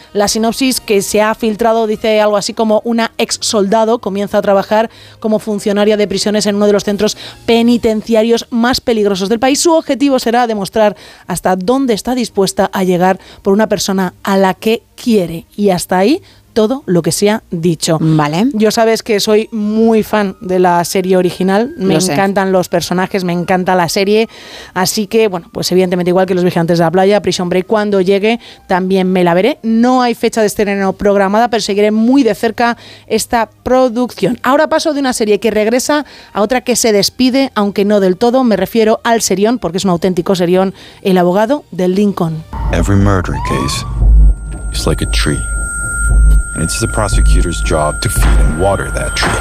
La sinopsis que se ha filtrado dice algo así como: una ex soldado comienza a trabajar como funcionaria de prisiones en uno de los centros penitenciarios más peligrosos del país. Su objetivo será demostrar hasta dónde está dispuesta a llegar por una persona a la que quiere, y hasta ahí todo lo que se ha dicho. Vale. Yo sabes que soy muy fan de la serie original, me encantan los personajes, me encanta la serie, así que, bueno, pues evidentemente igual que Los Vigilantes de la Playa, Prison Break, cuando llegue también me la veré. No hay fecha de estreno programada, pero seguiré muy de cerca esta producción. Ahora paso de una serie que regresa a otra que se despide, aunque no del todo. Me refiero al serión, porque es un auténtico serión, El abogado de Lincoln. Every murder case is like a tree. And it's the prosecutor's job to feed and water that tree.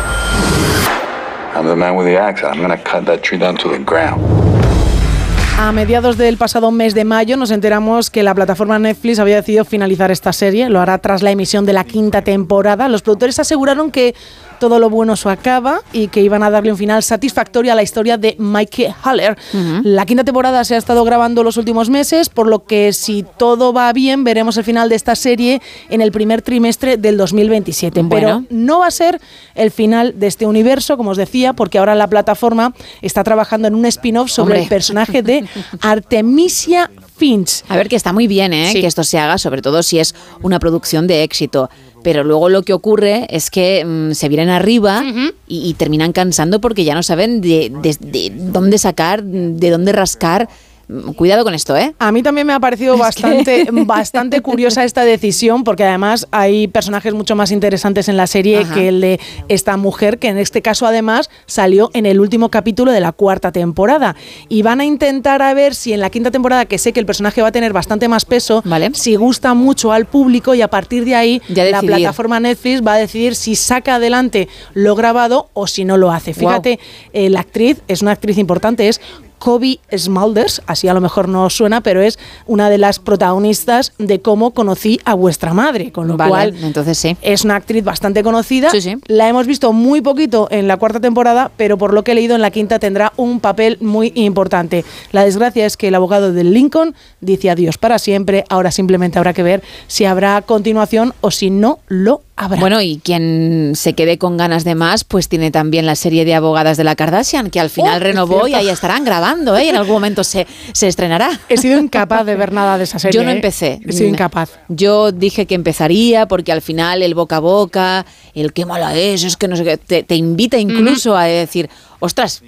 I'm the man with the axe. I'm going to cut that tree down to the ground. A mediados del pasado mes de mayo nos enteramos que la plataforma Netflix había decidido finalizar esta serie. Lo hará tras la emisión de la 5ª temporada. Los productores aseguraron que todo lo bueno se acaba y que iban a darle un final satisfactorio a la historia de Mike Haller. La 5ª temporada se ha estado grabando los últimos meses, por lo que si todo va bien veremos el final de esta serie en el primer trimestre del 2027. Bueno. Pero no va a ser el final de este universo, como os decía, porque ahora la plataforma está trabajando en un spin-off sobre el personaje de Artemisia Finch. A ver, que está muy bien, que esto se haga, sobre todo si es una producción de éxito. Pero luego lo que ocurre es que se vienen arriba y terminan cansando porque ya no saben de dónde sacar, de dónde rascar. Cuidado con esto, ¿eh? A mí también me ha parecido bastante curiosa esta decisión, porque además hay personajes mucho más interesantes en la serie que el de esta mujer, que en este caso además salió en el último capítulo de la 4ª temporada. Y van a intentar a ver si en la 5ª temporada, que sé que el personaje va a tener bastante más peso, si gusta mucho al público, y a partir de ahí la plataforma Netflix va a decidir si saca adelante lo grabado o si no lo hace. Fíjate, la actriz es una actriz importante, es Cobie Smulders, así a lo mejor no os suena, pero es una de las protagonistas de Cómo conocí a vuestra madre, con lo cual entonces sí, es una actriz bastante conocida. Sí. La hemos visto muy poquito en la 4ª temporada, pero por lo que he leído en la 5ª tendrá un papel muy importante. La desgracia es que el abogado de Lincoln dice adiós para siempre. Ahora simplemente habrá que ver si habrá continuación o si no lo habrá. Bueno, y quien se quede con ganas de más, pues tiene también la serie de Abogadas de la Kardashian, que al final renovó y ahí estarán grabando, y en algún momento se estrenará. He sido incapaz de ver nada de esa serie. Yo no empecé. He sido incapaz. Yo dije que empezaría porque al final el boca a boca, el qué mala es que no sé qué, te invita incluso a decir, ostras,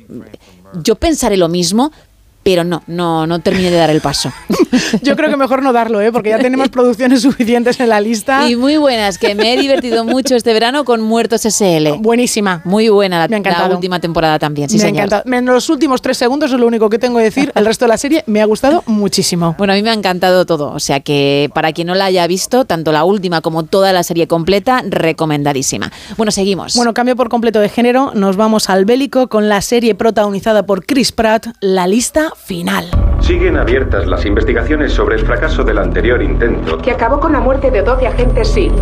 yo pensaré lo mismo, pero no terminé de dar el paso. Yo creo que mejor no darlo, porque ya tenemos producciones suficientes en la lista. Y muy buenas, que me he divertido mucho este verano con Muertos S.L. Buenísima. Muy buena la última temporada también, sí, me señor. Me ha encantado. En los últimos 3 segundos es lo único que tengo que decir. El resto de la serie me ha gustado muchísimo. Bueno, a mí me ha encantado todo. O sea que para quien no la haya visto, tanto la última como toda la serie completa, recomendadísima. Bueno, seguimos. Bueno, cambio por completo de género. Nos vamos al bélico con la serie protagonizada por Chris Pratt, La lista final. Siguen abiertas las investigaciones sobre el fracaso del anterior intento, que acabó con la muerte de 12 agentes SEAL.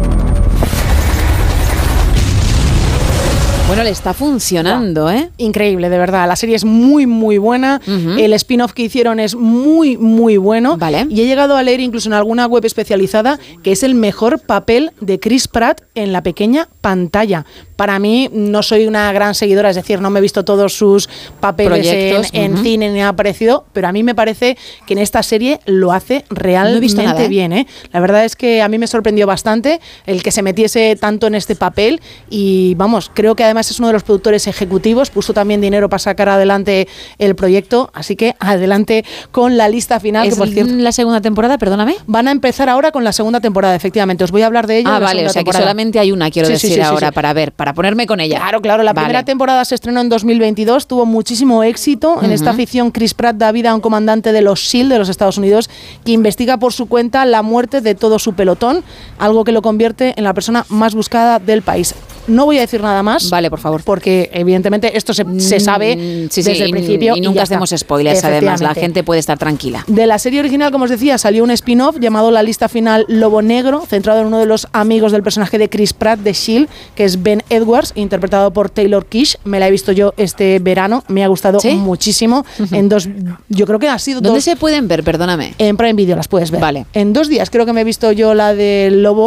Bueno, le está funcionando, ¿eh? Increíble, de verdad. La serie es muy, muy buena. El spin-off que hicieron es muy, muy bueno. Vale. Y he llegado a leer incluso en alguna web especializada que es el mejor papel de Chris Pratt en la pequeña pantalla. Para mí, no soy una gran seguidora, es decir, no me he visto todos sus papeles en cine ni nada parecido, pero a mí me parece que en esta serie lo hace realmente bien, ¿eh? La verdad es que a mí me sorprendió bastante el que se metiese tanto en este papel y, vamos, creo que además es uno de los productores ejecutivos, puso también dinero para sacar adelante el proyecto, así que adelante con la lista final. ¿Es que, por cierto, la segunda temporada, perdóname? Van a empezar ahora con la segunda temporada, efectivamente. Os voy a hablar de ella. Vale, o sea que solamente hay una, quiero decir ahora, para ponerme con ella. Claro, la primera temporada se estrenó en 2022, tuvo muchísimo éxito. En esta ficción, Chris Pratt da vida a un comandante de los SEAL de los Estados Unidos que investiga por su cuenta la muerte de todo su pelotón, algo que lo convierte en la persona más buscada del país. No voy a decir nada más. Vale, por favor. Porque evidentemente esto se sabe desde el principio. Y nunca hacemos spoilers, además. La gente puede estar tranquila. De la serie original, como os decía, salió un spin-off llamado La lista final Lobo Negro, centrado en uno de los amigos del personaje de Chris Pratt de S.H.I.E.L.D., que es Ben Edwards, interpretado por Taylor Kitsch. Me la he visto yo este verano. Me ha gustado muchísimo. Yo creo que ha sido ¿Dónde se pueden ver? Perdóname. En Prime Video las puedes ver. Vale. En 2 días creo que me he visto yo la del Lobo